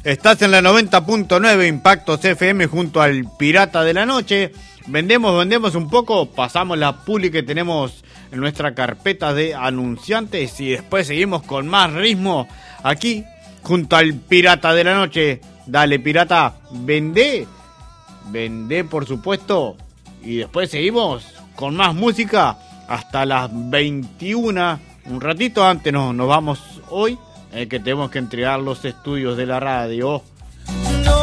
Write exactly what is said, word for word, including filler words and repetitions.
Estás en la noventa punto nueve Impactos F M junto al Pirata de la Noche. Vendemos, vendemos un poco, pasamos la publi que tenemos en nuestra carpeta de anunciantes y después seguimos con más ritmo aquí junto al Pirata de la Noche. Dale, pirata, vendé, vendé por supuesto, y después seguimos con más música hasta las veintiuna. Un ratito antes nos, nos vamos hoy, eh, que tenemos que entregar los estudios de la radio.